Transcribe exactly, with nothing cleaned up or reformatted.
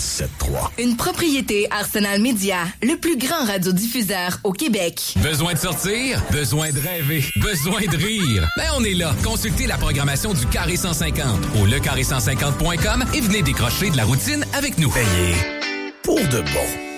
quatre-vingt-dix-sept trois. Une propriété Arsenal Média, le plus grand radiodiffuseur au Québec. Besoin de sortir? Besoin de rêver? Besoin de rire? Ben, on est là. Consultez la programmation du Carré cent cinquante au le carré cent cinquante point com et venez décrocher de la routine avec nous. Payé pour de bon.